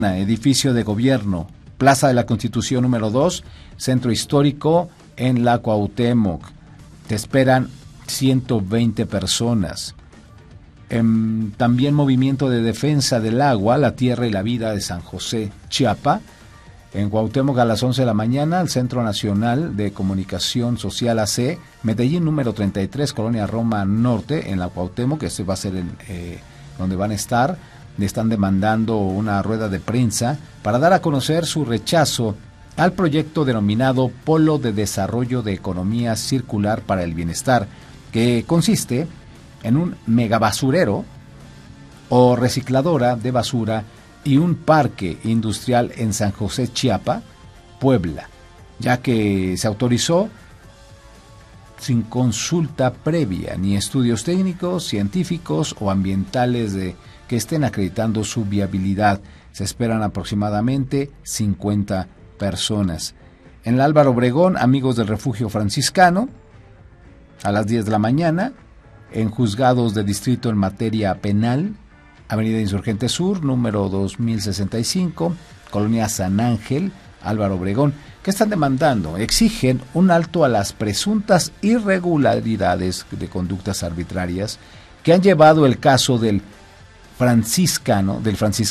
edificio de gobierno, Plaza de la Constitución número 2, Centro Histórico en la Cuauhtémoc. Te esperan 120 personas. También Movimiento de Defensa del Agua, la Tierra y la Vida de San José, Chiapa. En Cuauhtémoc a las 11 de la mañana, el Centro Nacional de Comunicación Social AC, Medellín número 33, Colonia Roma Norte, en la Cuauhtémoc, que este va a ser donde van a estar. Le están demandando una rueda de prensa para dar a conocer su rechazo al proyecto denominado Polo de Desarrollo de Economía Circular para el Bienestar, que consiste en un megabasurero o recicladora de basura y un parque industrial en San José, Chiapa, Puebla, ya que se autorizó sin consulta previa ni estudios técnicos, científicos o ambientales que estén acreditando su viabilidad. Se esperan aproximadamente 50 personas. En el Álvaro Obregón, Amigos del Refugio Franciscano, a las 10 de la mañana, en Juzgados de Distrito en Materia Penal, Avenida Insurgente Sur, número 2065, Colonia San Ángel, Álvaro Obregón. ¿Qué están demandando? Exigen un alto a las presuntas irregularidades de conductas arbitrarias que han llevado el caso del franciscano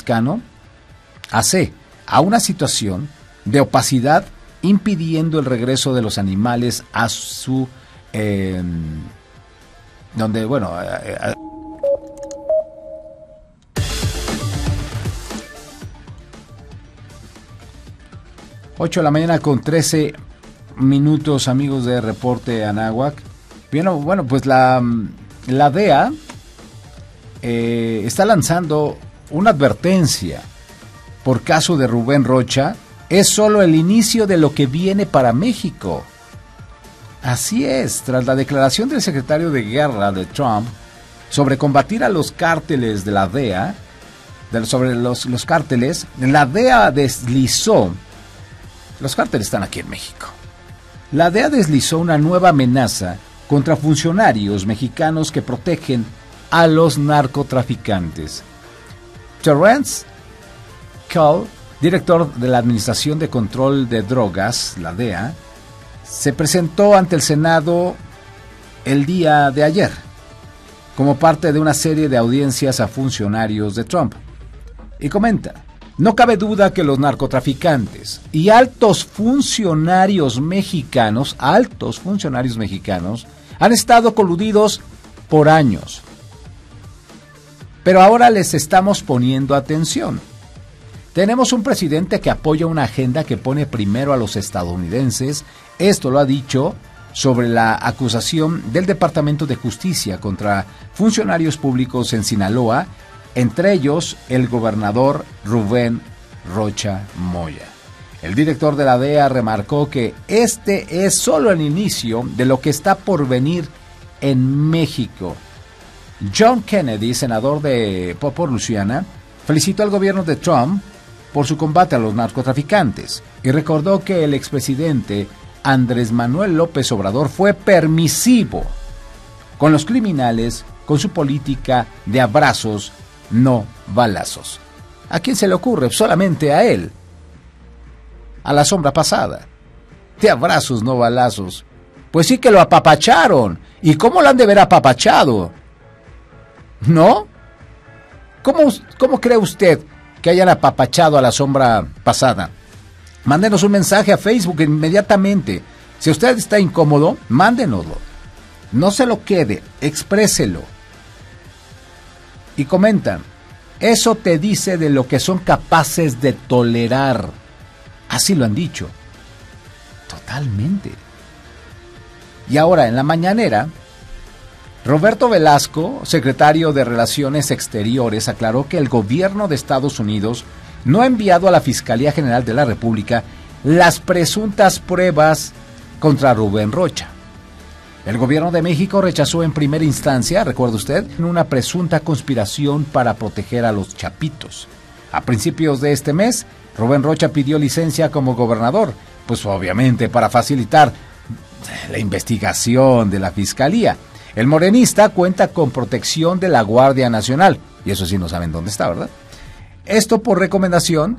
AC a una situación de opacidad, impidiendo el regreso de los animales a su donde, bueno, 8 de la mañana con 13 minutos, amigos de Reporte Anáhuac. Bueno, pues la DEA está lanzando una advertencia por caso de Rubén Rocha. Es solo el inicio de lo que viene para México. Así es, tras la declaración del secretario de Guerra de Trump sobre combatir a los cárteles de la DEA, sobre los cárteles, la DEA deslizó. Los cárteles están aquí en México. La DEA deslizó una nueva amenaza contra funcionarios mexicanos que protegen a los narcotraficantes. Terrence Cole, director de la Administración de Control de Drogas, la DEA, se presentó ante el Senado el día de ayer como parte de una serie de audiencias a funcionarios de Trump. Y comenta: no cabe duda que los narcotraficantes y altos funcionarios mexicanos han estado coludidos por años. Pero ahora les estamos poniendo atención. Tenemos un presidente que apoya una agenda que pone primero a los estadounidenses. Esto lo ha dicho sobre la acusación del Departamento de Justicia contra funcionarios públicos en Sinaloa, entre ellos el gobernador Rubén Rocha Moya. El director de la DEA remarcó que este es solo el inicio de lo que está por venir en México. John Kennedy, senador por Luisiana, felicitó al gobierno de Trump por su combate a los narcotraficantes y recordó que el expresidente Andrés Manuel López Obrador fue permisivo con los criminales con su política de abrazos, no balazos. ¿A quién se le ocurre? Solamente a él. A la sombra pasada. De abrazos, no balazos. Pues sí que lo apapacharon. ¿Y cómo lo han de ver apapachado? ¿No? ¿Cómo cree usted que hayan apapachado a la sombra pasada? Mándenos un mensaje a Facebook inmediatamente. Si usted está incómodo, mándenoslo. No se lo quede, expréselo. Y comentan: eso te dice de lo que son capaces de tolerar. Así lo han dicho. Totalmente. Y ahora, en la mañanera, Roberto Velasco, secretario de Relaciones Exteriores, aclaró que el gobierno de Estados Unidos no ha enviado a la Fiscalía General de la República las presuntas pruebas contra Rubén Rocha. El gobierno de México rechazó en primera instancia, recuerda usted, una presunta conspiración para proteger a los chapitos. A principios de este mes, Rubén Rocha pidió licencia como gobernador, pues obviamente para facilitar la investigación de la Fiscalía. El morenista cuenta con protección de la Guardia Nacional, y eso sí no saben dónde está, ¿verdad? Esto por recomendación